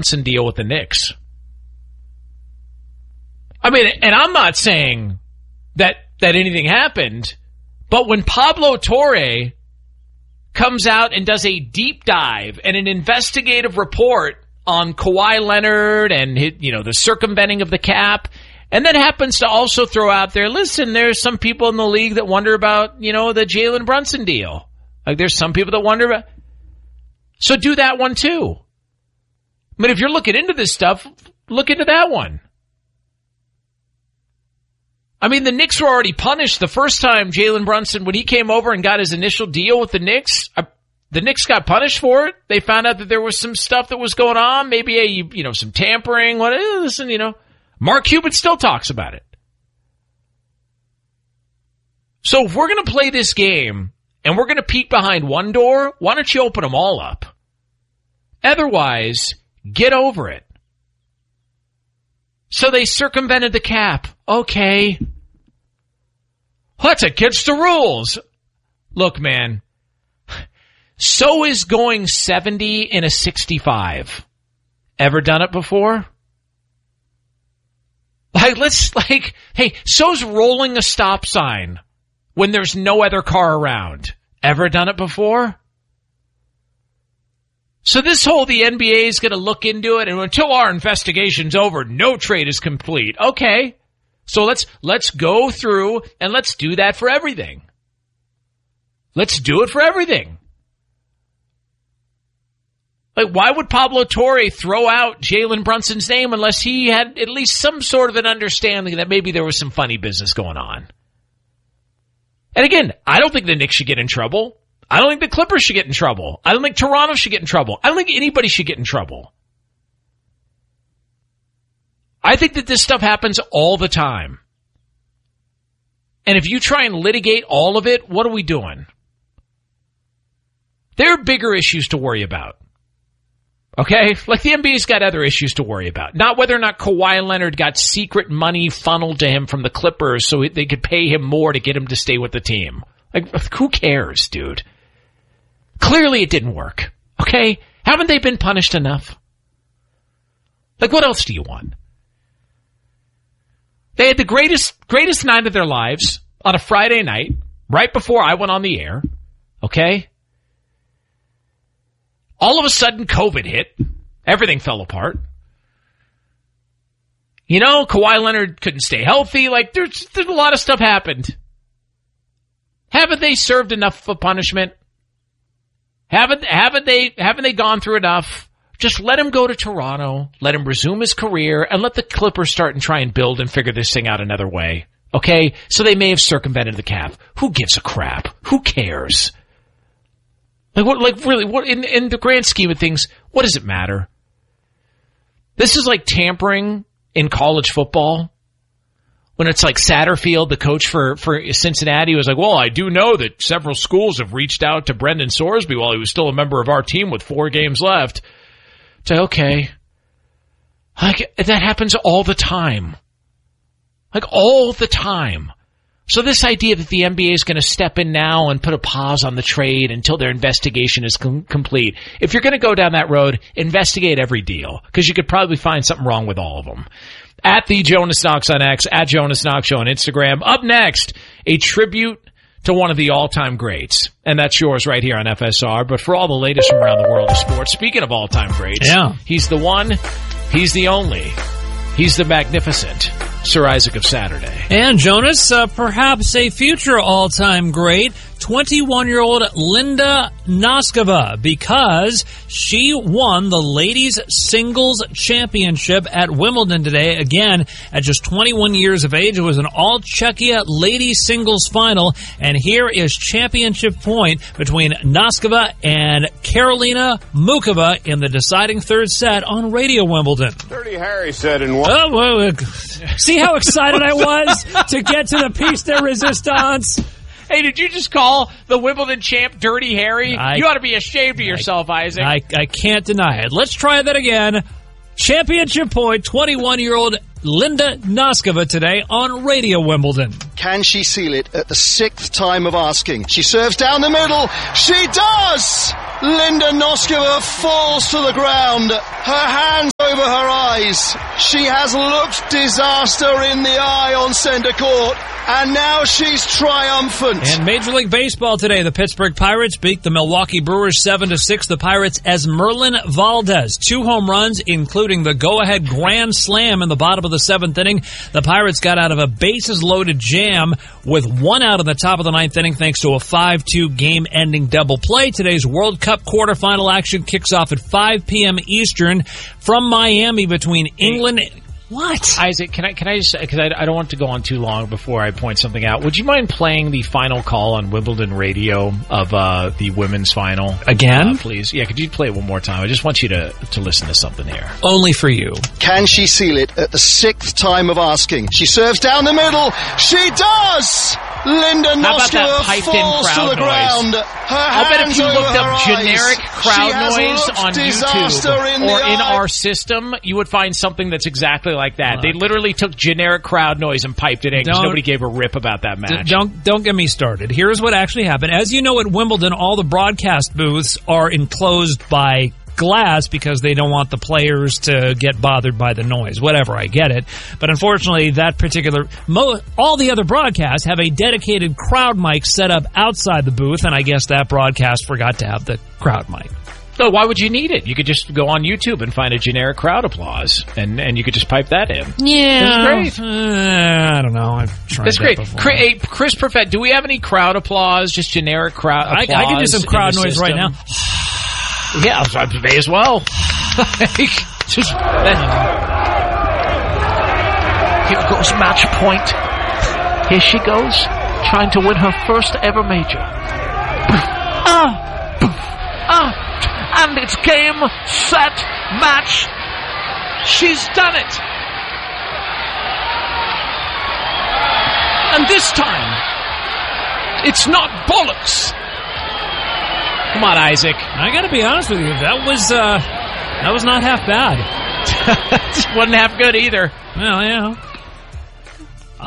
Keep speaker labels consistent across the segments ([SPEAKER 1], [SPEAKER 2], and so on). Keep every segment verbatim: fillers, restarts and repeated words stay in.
[SPEAKER 1] Brunson deal with the Knicks. I mean, and I'm not saying that that anything happened, but when Pablo Torre comes out and does a deep dive and an investigative report on Kawhi Leonard and, you know, the circumventing of the cap, and then happens to also throw out there, listen, there's some people in the league that wonder about, you know, the Jalen Brunson deal. Like, there's some people that wonder about. So do that one too. I mean, if you're looking into this stuff, look into that one. I mean, the Knicks were already punished the first time Jalen Brunson, when he came over and got his initial deal with the Knicks, uh, the Knicks got punished for it. They found out that there was some stuff that was going on, maybe a, you know, some tampering. What? Eh, listen, you know, Mark Cuban still talks about it. So if we're going to play this game and we're going to peek behind one door, why don't you open them all up? Otherwise, get over it. So they circumvented the cap. Okay. That's against the rules. Look, man. So is going seventy in a sixty-five. Ever done it before? Like, let's, like, hey, so's rolling a stop sign when there's no other car around. Ever done it before? So this whole, the N B A is going to look into it, and until our investigation's over, no trade is complete. Okay. So let's, let's go through and let's do that for everything. Let's do it for everything. Like, why would Pablo Torre throw out Jalen Brunson's name unless he had at least some sort of an understanding that maybe there was some funny business going on? And again, I don't think the Knicks should get in trouble. I don't think the Clippers should get in trouble. I don't think Toronto should get in trouble. I don't think anybody should get in trouble. I think that this stuff happens all the time. And if you try and litigate all of it, what are we doing? There are bigger issues to worry about. Okay? Like, the N B A's got other issues to worry about. Not whether or not Kawhi Leonard got secret money funneled to him from the Clippers so they could pay him more to get him to stay with the team. Like, who cares, dude? Clearly it didn't work. Okay? Haven't they been punished enough? Like, what else do you want? They had the greatest, greatest night of their lives on a Friday night, right before I went on the air. Okay? All of a sudden, COVID hit. Everything fell apart. You know, Kawhi Leonard couldn't stay healthy. Like, there's, there's a lot of stuff happened. Haven't they served enough of a punishment? Haven't, haven't they, haven't they gone through enough? Just let him go to Toronto, let him resume his career, and let the Clippers start and try and build and figure this thing out another way. Okay? So they may have circumvented the cap. Who gives a crap? Who cares? Like, what, like, really, what, in, in the grand scheme of things, what does it matter? This is like tampering in college football. When it's like Satterfield, the coach for, for Cincinnati, was like, well, I do know that several schools have reached out to Brendan Sorsby while he was still a member of our team with four games left. Say, okay. Like, that happens all the time. Like, all the time. So this idea that the N B A is going to step in now and put a pause on the trade until their investigation is com- complete. If you're going to go down that road, investigate every deal, because you could probably find something wrong with all of them. At the Jonas Knox on X, at Jonas Knox Show on Instagram. Up next, a tribute to one of the all-time greats. And that's yours right here on F S R. But for all the latest from around the world of sports, speaking of all-time greats,
[SPEAKER 2] yeah.
[SPEAKER 1] He's the one, he's the only, he's the magnificent Sir Isaac of Saturday.
[SPEAKER 2] And Jonas, uh, perhaps a future all-time great, twenty-one-year-old Linda Noskova, because she won the ladies singles championship at Wimbledon today. Again, at just twenty-one years of age, it was an all-Czechia ladies singles final. And here is championship point between Noskova and Karolina Mukova in the deciding third set on Radio Wimbledon.
[SPEAKER 3] Dirty Harry said in one...
[SPEAKER 2] Oh, well, uh, see how excited I was to get to the piece de resistance?
[SPEAKER 1] Hey, did you just call the Wimbledon champ Dirty Harry?
[SPEAKER 2] I,
[SPEAKER 1] you ought to be ashamed of yourself,
[SPEAKER 2] I,
[SPEAKER 1] Isaac.
[SPEAKER 2] I, I can't deny it. Let's try that again. Championship point, twenty-one-year-old Linda Noskova today on Radio Wimbledon.
[SPEAKER 4] Can she seal it at the sixth time of asking? She serves down the middle. She does!
[SPEAKER 3] Linda Noskova falls to the ground, her hands over her eyes. She has looked disaster in the eye on center court, and now she's triumphant.
[SPEAKER 2] In Major League Baseball today, the Pittsburgh Pirates beat the Milwaukee Brewers seven to six. The Pirates as Merlin Valdez, two home runs, including the go-ahead grand slam in the bottom of the seventh inning. The Pirates got out of a bases-loaded jam with one out in the top of the ninth inning thanks to a five two game-ending double play. Today's World Cup quarterfinal action kicks off at five p.m. Eastern from Miami between England. What?
[SPEAKER 1] Isaac, can I, can I just, because I, I don't want to go on too long before I point something out. Would you mind playing the final call on Wimbledon radio of uh, the women's final?
[SPEAKER 2] Again?
[SPEAKER 1] Uh, please. Yeah, could you play it one more time? I just want you to, to listen to something here.
[SPEAKER 2] Only for you.
[SPEAKER 3] Can she seal it at the sixth time of asking? She serves down the middle. She does! Linda Noskova falls to the ground.
[SPEAKER 1] I'll bet if you looked up generic crowd noise on YouTube
[SPEAKER 3] in
[SPEAKER 1] or in
[SPEAKER 3] eye.
[SPEAKER 1] our system, you would find something that's exactly like that. They literally took generic crowd noise and piped it in because nobody gave a rip about that match.
[SPEAKER 2] D- don't don't get me started. Here's what actually happened. As you know, at Wimbledon, all the broadcast booths are enclosed by glass because they don't want the players to get bothered by the noise. Whatever, I get it. But unfortunately, that particular... Mo- all the other broadcasts have a dedicated crowd mic set up outside the booth, and I guess that broadcast forgot to have the crowd mic.
[SPEAKER 1] So why would you need it? You could just go on YouTube and find a generic crowd applause, and, and you could just pipe that in.
[SPEAKER 2] Yeah.
[SPEAKER 1] That's great.
[SPEAKER 2] Uh, I don't know. I've tried
[SPEAKER 1] That's
[SPEAKER 2] that
[SPEAKER 1] great.
[SPEAKER 2] before.
[SPEAKER 1] Cri- hey, Chris Perfett, do we have any crowd applause, just generic crowd
[SPEAKER 2] I,
[SPEAKER 1] applause?
[SPEAKER 2] I can do some crowd
[SPEAKER 1] in the
[SPEAKER 2] noise right now.
[SPEAKER 1] system? Yeah, I may as well. Just, here goes match point. Here she goes, trying to win her first ever major. Ah, ah, and it's game, set, match. She's done it. And this time, it's not bollocks. Come on, Isaac.
[SPEAKER 2] I gotta be honest with you, that was, uh, that was not half bad.
[SPEAKER 1] Wasn't half good either.
[SPEAKER 2] Well, yeah. Uh,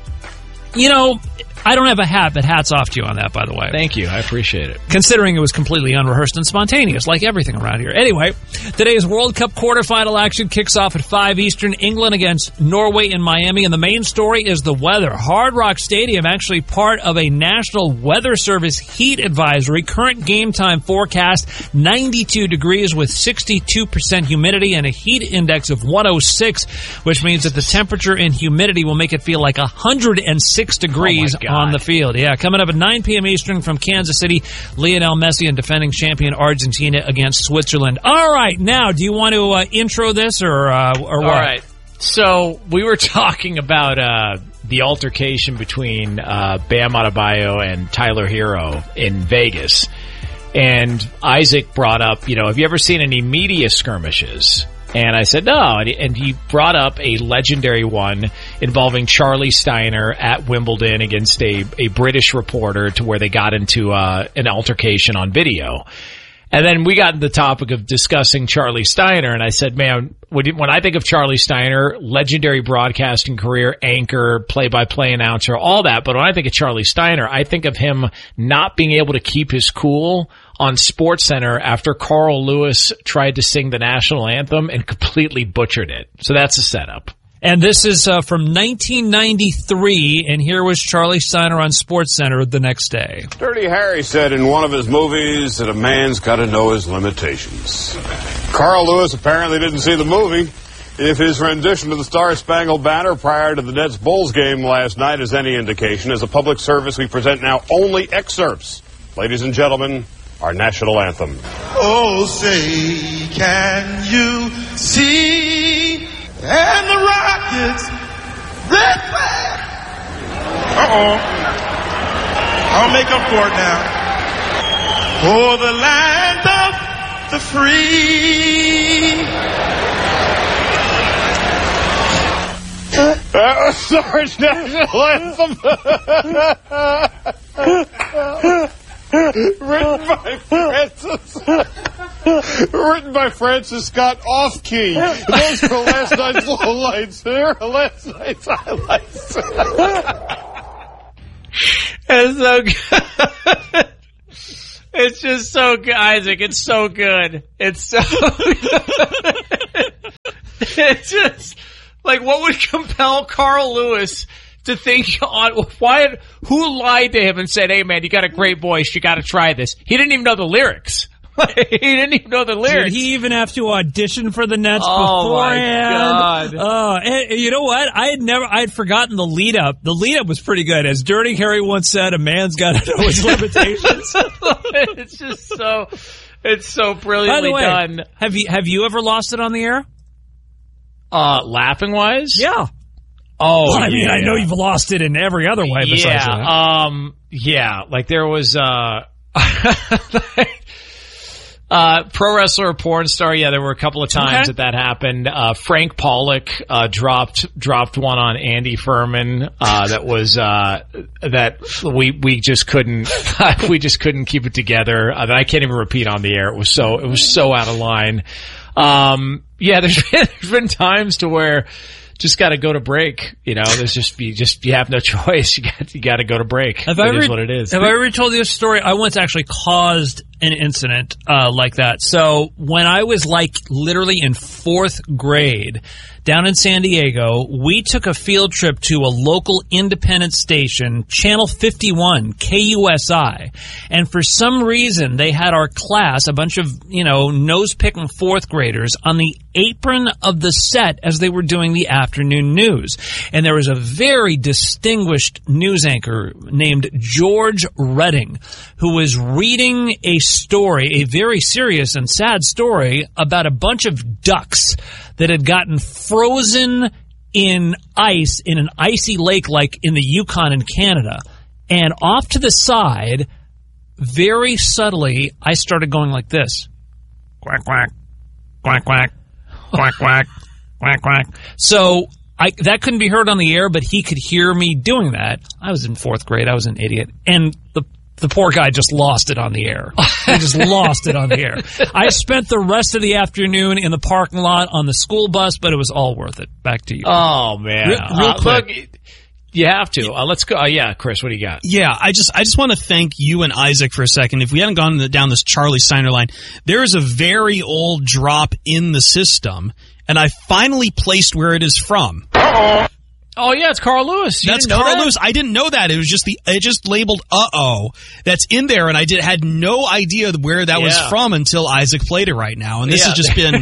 [SPEAKER 2] you know, I don't have a hat, but hats off to you on that, by the way.
[SPEAKER 1] Thank you. I appreciate it.
[SPEAKER 2] Considering it was completely unrehearsed and spontaneous, like everything around here. Anyway, today's World Cup quarterfinal action kicks off at five Eastern, England against Norway in Miami, and the main story is the weather. Hard Rock Stadium actually part of a National Weather Service heat advisory. Current game time forecast, ninety-two degrees with sixty-two percent humidity and a heat index of one oh six, which means that the temperature and humidity will make it feel like one hundred six degrees
[SPEAKER 1] oh my God.
[SPEAKER 2] on the field. Yeah, coming up at nine p.m. Eastern from Kansas City, Lionel Messi and defending champion Argentina against Switzerland. All right, now, do you want to uh, intro this or uh, or what?
[SPEAKER 1] All right. So we were talking about uh, the altercation between uh, Bam Adebayo and Tyler Hero in Vegas. And Isaac brought up, you know, have you ever seen any media skirmishes? And I said, no. And he brought up a legendary one involving Charlie Steiner at Wimbledon against a, a British reporter to where they got into uh, an altercation on video. And then we got into the topic of discussing Charlie Steiner. And I said, man, when I think of Charlie Steiner, legendary broadcasting career, anchor, play-by-play announcer, all that. But when I think of Charlie Steiner, I think of him not being able to keep his cool on SportsCenter after Carl Lewis tried to sing the national anthem and completely butchered it. So that's a setup.
[SPEAKER 2] And this is uh, from nineteen ninety-three, and here was Charlie Steiner on SportsCenter the next day.
[SPEAKER 4] Dirty Harry said in one of his movies that a man's got to know his limitations. Carl Lewis apparently didn't see the movie. If his rendition of the Star-Spangled Banner prior to the Nets-Bulls game last night is any indication, as a public service, we present now only excerpts. Ladies and gentlemen, our national anthem.
[SPEAKER 5] Oh, say, can you see? And the Rockets, red flag. Uh-oh. I'll make up for it now. For the land of the free.
[SPEAKER 4] That was Sarge national anthem. Written by Francis. Written by Francis Scott Off-Key. Those were last night's lowlights. There are last night's highlights.
[SPEAKER 1] That's so good. It's just so good, Isaac. It's so good. It's so good. It's just like, what would compel Carl Lewis to think on why? Who lied to him and said, "Hey, man, you got a great voice. You got to try this." He didn't even know the lyrics. He didn't even know the lyrics.
[SPEAKER 2] Did he even have to audition for the Nets
[SPEAKER 1] oh
[SPEAKER 2] beforehand?
[SPEAKER 1] My God.
[SPEAKER 2] Oh, and you know what? I had never, I had forgotten the lead up. The lead up was pretty good. As Dirty Harry once said, "A man's got to know his limitations."
[SPEAKER 1] It's just so, it's so brilliantly
[SPEAKER 2] By the way,
[SPEAKER 1] done.
[SPEAKER 2] Have you have you ever lost it on the air?
[SPEAKER 1] Uh, laughing wise,
[SPEAKER 2] Yeah.
[SPEAKER 1] Oh,
[SPEAKER 2] well, I mean,
[SPEAKER 1] yeah.
[SPEAKER 2] I know you've lost it in every other way besides
[SPEAKER 1] yeah,
[SPEAKER 2] that.
[SPEAKER 1] um, yeah. Like there was, uh. Uh, pro wrestler, porn star. Yeah, there were a couple of times
[SPEAKER 2] Okay.
[SPEAKER 1] that that happened. Uh, Frank Pollock, uh, dropped, dropped one on Andy Furman, uh, that was, uh, that we, we just couldn't, we just couldn't keep it together. Uh, that I can't even repeat on the air. It was so, it was so out of line. Um, yeah, there's been, there's been times to where, just got to go to break. You know, there's just you just you have no choice. You got you got to go to break.
[SPEAKER 2] Have
[SPEAKER 1] it
[SPEAKER 2] I
[SPEAKER 1] is
[SPEAKER 2] ever,
[SPEAKER 1] what it is.
[SPEAKER 2] Have I ever told you a story? I once actually caused an incident uh, like that. So when I was like literally in fourth grade down in San Diego, we took a field trip to a local independent station, Channel fifty-one, K U S I. And for some reason, they had our class, a bunch of, you know, nose-picking fourth graders, on the apron of the set as they were doing the afternoon news. And there was a very distinguished news anchor named George Redding, who was reading a story, a very serious and sad story, about a bunch of ducks that had gotten frozen in ice in an icy lake like in the Yukon in Canada. And off to the side, very subtly, I started going like this. Quack, quack, quack, quack, quack, quack, quack, quack. So I, that couldn't be heard on the air, but he could hear me doing that. I was in fourth grade. I was an idiot. And the The poor guy just lost it on the air. He just lost it on the air. I spent the rest of the afternoon in the parking lot on the school bus, but it was all worth it. Back to you.
[SPEAKER 1] Oh, man.
[SPEAKER 6] Real, real
[SPEAKER 1] uh,
[SPEAKER 6] quick.
[SPEAKER 1] Look, you have to. Uh, let's go. Uh, yeah, Chris, what do you got?
[SPEAKER 6] Yeah, I just I just want to thank you and Isaac for a second. If we hadn't gone down this Charlie Steiner line, there is a very old drop in the system, and I finally placed where it is from.
[SPEAKER 1] Uh-oh. Oh, yeah, it's Carl Lewis. You
[SPEAKER 6] That's
[SPEAKER 1] didn't know
[SPEAKER 6] Carl
[SPEAKER 1] that?
[SPEAKER 6] Lewis. I didn't know that. It was just the it just labeled uh-oh that's in there, and I did had no idea where that
[SPEAKER 1] Yeah.
[SPEAKER 6] was from until Isaac played it right now. And this
[SPEAKER 1] Yeah.
[SPEAKER 6] has just been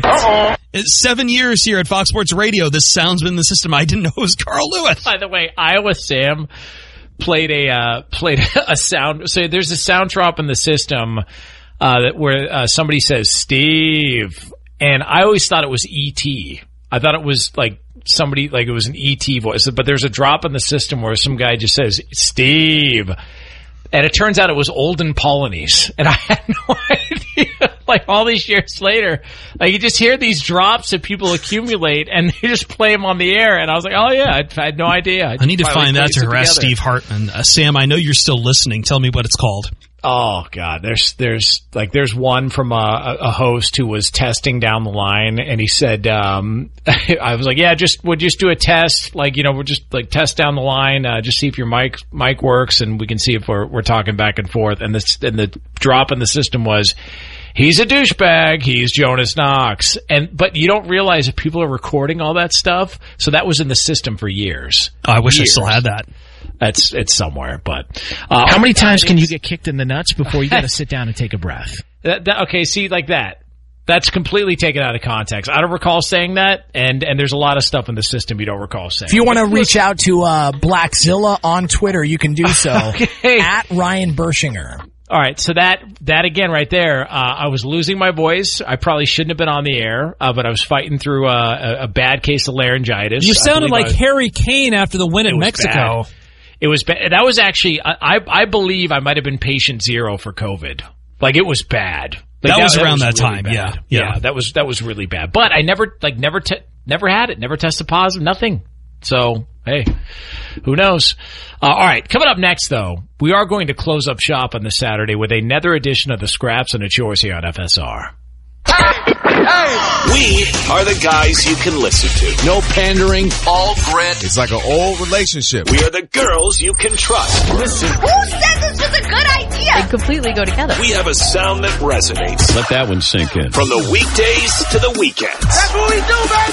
[SPEAKER 6] seven years here at Fox Sports Radio. This sound's been in the system. I didn't know it was Carl Lewis.
[SPEAKER 1] By the way, Iowa Sam played a uh, played a sound. So there's a sound drop in the system uh, that where uh, somebody says Steve, and I always thought it was E T. I thought it was like somebody, like it was an E T voice. But there's a drop in the system where some guy just says Steve, and it turns out it was Olden Polynice, and I had no idea. Like all these years later, like you just hear these drops that people accumulate, and they just play them on the air. And I was like, oh yeah, I, I had no idea.
[SPEAKER 6] I need to
[SPEAKER 1] finally
[SPEAKER 6] find that
[SPEAKER 1] pieced
[SPEAKER 6] to
[SPEAKER 1] it
[SPEAKER 6] harass
[SPEAKER 1] together.
[SPEAKER 6] Steve Hartman. Uh, Sam, I know you're still listening. Tell me what it's called.
[SPEAKER 1] Oh God, there's there's like there's one from a, a host who was testing down the line, and he said, um, I was like, yeah, just we'll just do a test, like you know, we'll just like test down the line, uh, just see if your mic mic works, and we can see if we're we're talking back and forth. And this and the drop in the system was, he's a douchebag, he's Jonas Knox, and but you don't realize that people are recording all that stuff, so that was in the system for years.
[SPEAKER 6] Oh, I wish
[SPEAKER 1] years.
[SPEAKER 6] I still had that.
[SPEAKER 1] That's it's somewhere, but uh,
[SPEAKER 7] how many times can you get kicked in the nuts before you got to sit down and take a breath?
[SPEAKER 1] That, that, okay, see, like that. That's completely taken out of context. I don't recall saying that, and, and there's a lot of stuff in the system you don't recall saying.
[SPEAKER 7] If you want to reach out to uh, Blackzilla on Twitter, you can do so
[SPEAKER 1] Okay.
[SPEAKER 7] at Ryan Bershinger.
[SPEAKER 1] All right, so that that again right there, uh, I was losing my voice. I probably shouldn't have been on the air, uh, but I was fighting through uh, a, a bad case of laryngitis.
[SPEAKER 2] You
[SPEAKER 1] I
[SPEAKER 2] sounded
[SPEAKER 1] believe
[SPEAKER 2] like
[SPEAKER 1] I was-
[SPEAKER 2] Harry Kane after the win
[SPEAKER 1] It
[SPEAKER 2] at
[SPEAKER 1] was
[SPEAKER 2] Mexico.
[SPEAKER 1] bad. It was bad. That was actually, I, I, I believe I might have been patient zero for COVID. Like it was bad. Like,
[SPEAKER 6] That was around that
[SPEAKER 1] really
[SPEAKER 6] time,
[SPEAKER 1] bad.
[SPEAKER 6] yeah, yeah.
[SPEAKER 1] that was that was really bad. But I never like never te- never had it. Never tested positive. Nothing. So hey, who knows? Uh, all right, coming up next though, we are going to close up shop on this Saturday with another edition of the Scraps, and it's yours here on F S R.
[SPEAKER 8] We are the guys you can listen to. No pandering, all grit.
[SPEAKER 9] It's like an old relationship.
[SPEAKER 8] We are the girls you can trust. Listen.
[SPEAKER 10] Who said this was a good idea? They completely go together.
[SPEAKER 8] We have a sound that resonates.
[SPEAKER 11] Let that one sink in.
[SPEAKER 8] From the weekdays to the weekends.
[SPEAKER 5] That's what we do, baby!